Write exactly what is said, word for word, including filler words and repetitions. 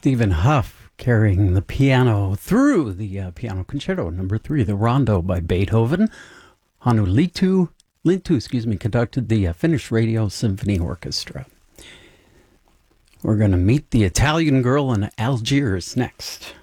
Stephen Huff carrying the piano through the uh, Piano Concerto number three, the Rondo by Beethoven. Hannu Lintu, Lintu, excuse me, conducted the uh, Finnish Radio Symphony Orchestra. We're going to meet the Italian girl in Algiers next.